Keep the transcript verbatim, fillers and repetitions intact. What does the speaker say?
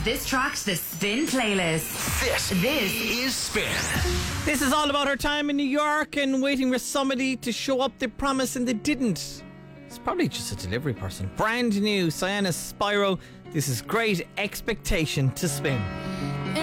this track to the Spin playlist. This, this is Spin. This is all about her time in New York and waiting for somebody to show up they promised and they didn't. It's probably just a delivery person. Brand new, Sienna Spyro. This is Great Expectation to Spin.